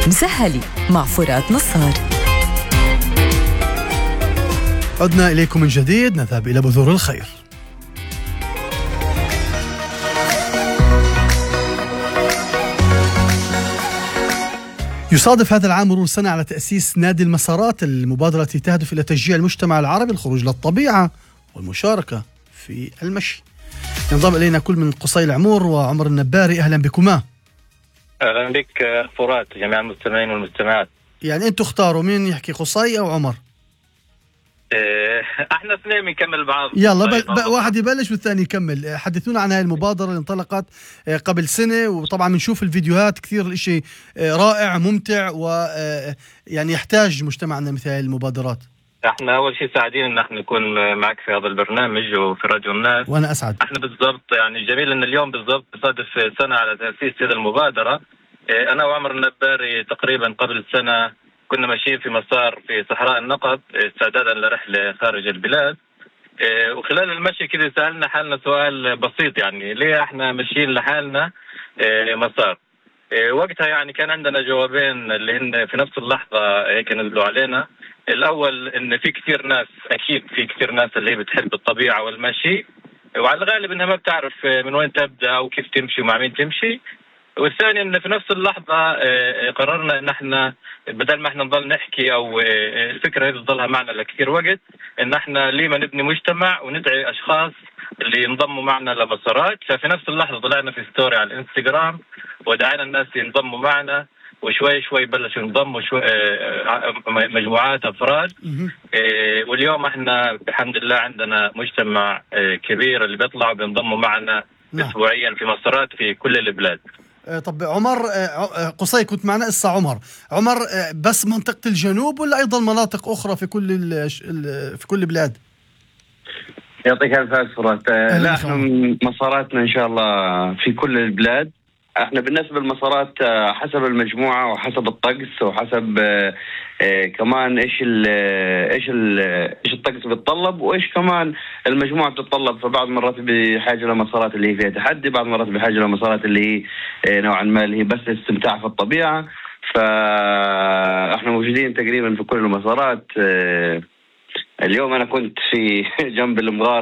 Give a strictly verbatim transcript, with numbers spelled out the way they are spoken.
مسهلي مع فرات نصار. عدنا إليكم من جديد، نذهب إلى بذور الخير. يصادف هذا العام مرور سنة على تأسيس نادي المسارات، المبادرة التي تهدف إلى تشجيع المجتمع العربي الخروج للطبيعة والمشاركة في المشي. ينضم إلينا كل من قصي العمور وعمر النباري، أهلا بكما. أهلا بك فرات، جميع المستمعين والمستمعات. يعني أنتوا اختاروا مين يحكي، قصي أو عمر؟ إيه احنا اثنين بنكمل بعض. يلا بل ب... واحد يبلش والثاني يكمل. حدثونا عن هاي المبادرة اللي انطلقت قبل سنة، وطبعا بنشوف الفيديوهات كثير، الاشي رائع ممتع، ويعني يحتاج مجتمعنا مثل هاي المبادرات. احنا اول شيء سعيدين ان احنا نكون معك في هذا البرنامج وفي راديو الناس، وانا اسعد. احنا بالضبط يعني جميل ان اليوم بالضبط تصادف سنة على تأسيس هذه المبادرة. إيه انا وعمر النباري تقريبا قبل سنة كنا ماشيين في مسار في صحراء النقب استعدادا لرحلة خارج البلاد، وخلال المشي كده سألنا حالنا سؤال بسيط، يعني ليه احنا ماشيين لحالنا مسار؟ وقتها يعني كان عندنا جوابين اللي هن في نفس اللحظة هيك نزلوا علينا. الأول إن في كثير ناس، أكيد في كثير ناس اللي بتحب الطبيعة والمشي، وعلى الغالب إنها ما بتعرف من وين تبدأ أو كيف تمشي ومع مين تمشي. والثاني إن في نفس اللحظة قررنا إن إحنا بدل ما إحنا نضل نحكي أو الفكرة هذه تضلها معنا لكثير وقت، إن إحنا ليه ما نبني مجتمع وندعي أشخاص اللي ينضموا معنا لمسارات. ففي نفس اللحظة طلعنا في ستوري على الانستغرام ودعينا الناس ينضموا معنا، وشوي شوي بلشوا ينضموا شوي مجموعات أفراد. واليوم إحنا بحمد الله عندنا مجتمع كبير اللي بيطلعوا بينضموا معنا أسبوعيا في مسارات في كل البلاد. طب عمر، قصي كنت معنا قصة عمر عمر بس منطقة الجنوب ولا أيضا مناطق أخرى في كل في كل البلاد؟ يعطيك الف عافية فرات. لا احنا مساراتنا ان شاء الله في كل البلاد. احنا بالنسبه للمسارات حسب المجموعه وحسب الطقس وحسب اه اه كمان ايش ال ايش ال ايش الطقس بيتطلب وايش كمان المجموعه بتتطلب. فبعض مرات بحاجه لمسارات اللي هي فيها تحدي، بعض مرات بحاجه لمسارات اللي هي اه نوعا ما اللي هي بس استمتاع في الطبيعه. فاحنا موجودين تقريبا في كل المسارات. اه اليوم انا كنت في جنب المغار